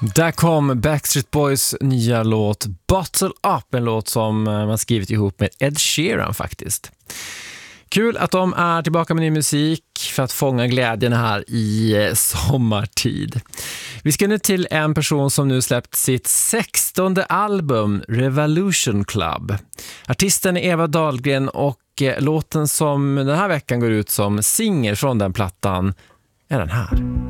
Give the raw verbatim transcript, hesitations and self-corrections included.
Där kom Backstreet Boys nya låt Bottle Up, en låt som man skrivit ihop med Ed Sheeran faktiskt. Kul att de är tillbaka med ny musik för att fånga glädjen här i sommartid. Vi ska nu till en person som nu släppt sitt sextonde album, Revolution Club. Artisten är Eva Dahlgren och låten som den här veckan går ut som singel från den plattan är den här.